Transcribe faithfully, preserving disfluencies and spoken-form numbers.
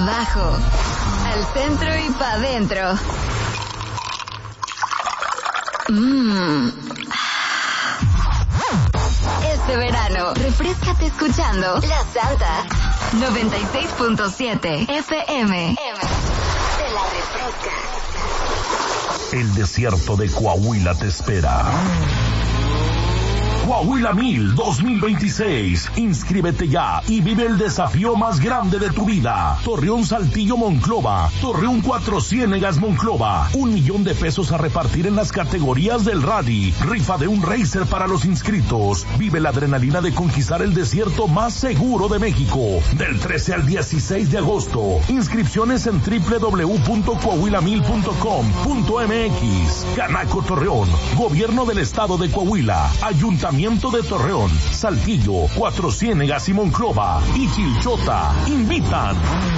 abajo, al centro y pa' adentro. Mmm. Este verano, refréscate escuchando La Santa noventa y seis punto siete F M. Te la refresca. El desierto de Coahuila te espera. Coahuila Mil dos mil veintiséis. Inscríbete ya y vive el desafío más grande de tu vida. Torreón Saltillo Monclova. Torreón Cuatro Ciénegas Monclova. Un millón de pesos a repartir en las categorías del rally. Rifa de un racer para los inscritos. Vive la adrenalina de conquistar el desierto más seguro de México. Del trece al dieciséis de agosto. Inscripciones en doble u doble u doble u punto coahuila mil punto com punto m x. Canaco Torreón. Gobierno del Estado de Coahuila. Ayuntamiento de Torreón, Saltillo, Cuatro Ciénegas y Monclova y Chilchota invitan.